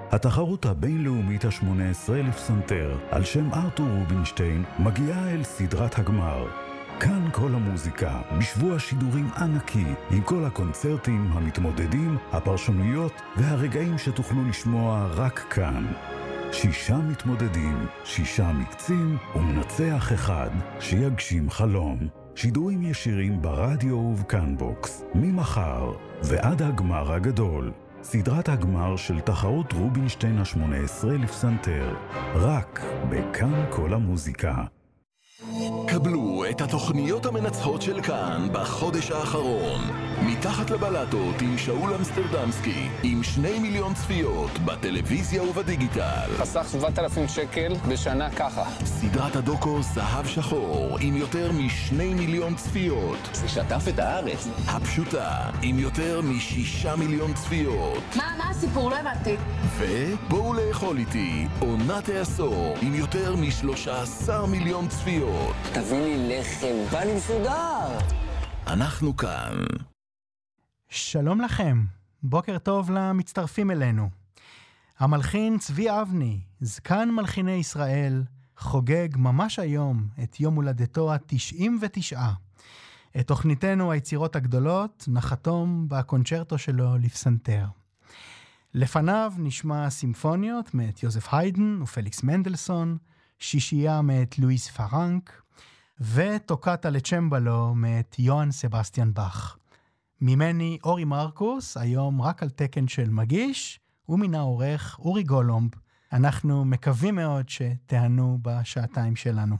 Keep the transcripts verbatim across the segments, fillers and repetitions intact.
התחרות הבינלאומית ה-שמונה עשרה לפסנתר על שם ארתור רובינשטיין מגיעה אל סדרת הגמר. כאן כל המוזיקה, בשבוע שידורים ענקי, עם כל הקונצרטים, המתמודדים, הפרשנויות והרגעים שתוכלו לשמוע רק כאן. שישה מתמודדים, שישה מקצים ומנצח אחד שיגשים חלום. שידורים ישירים ברדיו ובכאן בוקס, ממחר ועד הגמר הגדול. סדרת הגמר של תחרות רובינשטיין ה-שמונה עשרה לפסנתר, רק בכאן כל המוזיקה. קבלו את התוכניות המנצחות של כאן בחודש האחרון. מתחת לבלטות עם שאול אמסטרדמסקי, עם שני מיליון צפיות בטלוויזיה ובדיגיטל. חסך שבעת אלפים שקל בשנה ככה. סדרת הדוקו זהב שחור עם יותר משני מיליון צפיות. זה שטף את הארץ. הפשוטה עם יותר משישה מיליון צפיות. מה, מה הסיפור? לא הבנתי. ובואו לאכול איתי עונת העשור עם יותר משלושה עשר מיליון צפיות. תביא לי לחם, בא לי מסודר. אנחנו כאן. שלום לכם, בוקר טוב למצטרפים אלינו. המלחין צבי אבני, זקן מלחיני ישראל, חוגג ממש היום את יום הולדתו ה-תשעים ותשע. את תוכניתנו היצירות הגדולות נחתום בקונצ'רטו שלו לפסנתר. לפניו נשמע סימפוניות מאת יוזף היידן ופליקס מנדלסון, שישייה מאת לואיס פרנק, וטוקטה לצ'מבלו מאת יוהאן סבסטיאן באך. ממני אורי מרקוס, היום רק על תקן של מגיש, ומן העורך אורי גולומב. אנחנו מקווים מאוד שתהנו בשעתיים שלנו.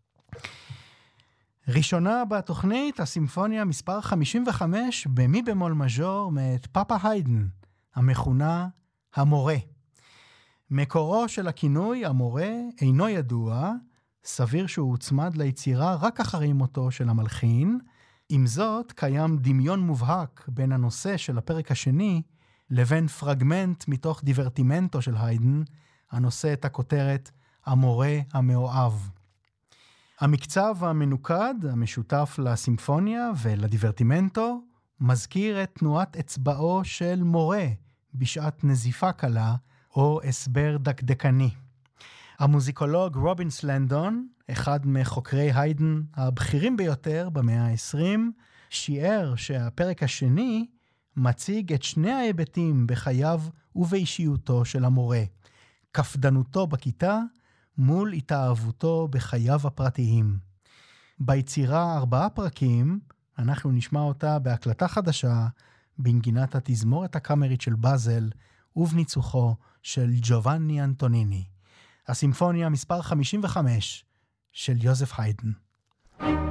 ראשונה בתוכנית, הסימפוניה מספר חמישים וחמש במי במול מז'ור מאת פאפה היידן, המכונה המורה. מקורו של הכינוי המורה אינו ידוע, סביר שהוא הוצמד ליצירה רק אחרי מותו של המלחין. עם זאת, קיים דמיון מובהק בין הנושא של הפרק השני לבין פרגמנט מתוך דיברטימנטו של היידן, הנושא את הכותרת המורה המאוהב. המקצב המנוקד, המשותף לסימפוניה ולדיברטימנטו, מזכיר את תנועת אצבעו של מורה בשעת נזיפה קלה או הסבר דקדקני. המוזיקולוג רובין סלנדון, אחד מחוקרי היידן הבכירים ביותר במאה ה-עשרים, שיער שהפרק השני מציג את שני ההיבטים בחייו ובאישיותו של המורה, קפדנותו בכיתה מול התאהבותו בחייו הפרטיים. ביצירה ארבעה פרקים, אנחנו נשמע אותה בהקלטה חדשה, בנגינת התזמורת הקאמרית של באזל ובניצוחו של ג'ובאני אנטוניני. הסימפוניה מספר חמישים וחמש של יוזף היידן.